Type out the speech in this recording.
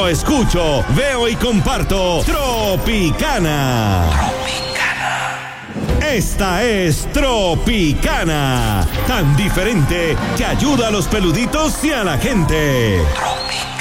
escucho, veo y comparto Tropicana. Esta es Tropicana, tan diferente que ayuda a los peluditos y a la gente. Tropicana.